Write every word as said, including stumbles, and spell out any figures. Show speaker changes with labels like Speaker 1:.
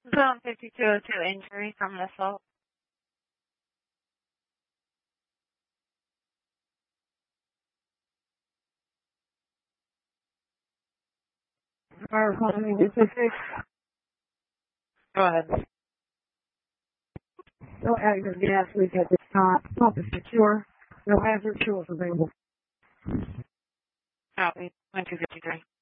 Speaker 1: Zone fifty-two oh two injury from an assault.
Speaker 2: Fire calling this is six.
Speaker 1: Go ahead.
Speaker 2: No active gas leak at this time. Pump is secure. No hazard tools available.
Speaker 1: Copy. one two fifty-three.